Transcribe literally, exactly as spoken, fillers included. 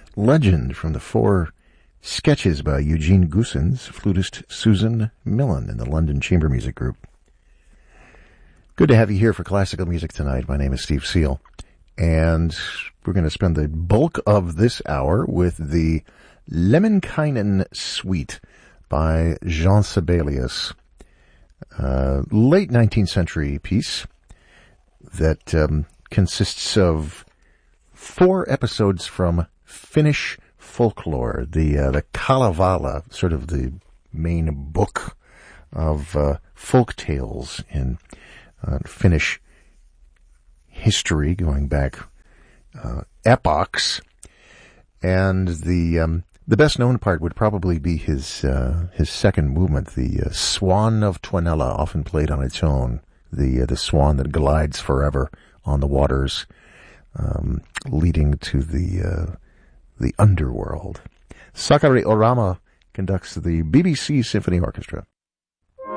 Legend from the four sketches by Eugene Goossens, flutist Susan Millen in the London Chamber Music Group. Good to have you here for classical music tonight. My name is Steve Seal, and we're going to spend the bulk of this hour with the Lemminkainen Suite by Jean Sibelius. Uh, late nineteenth century piece that um, consists of four episodes from Finnish folklore, the uh, the Kalevala, sort of the main book of uh, folk tales in uh, Finnish history, going back uh, epochs. And the um, the best known part would probably be his uh, his second movement, the uh, Swan of Tuonela, often played on its own, the uh, the swan that glides forever on the waters, um, leading to the uh, the underworld. Sakari Orama conducts the B B C Symphony Orchestra.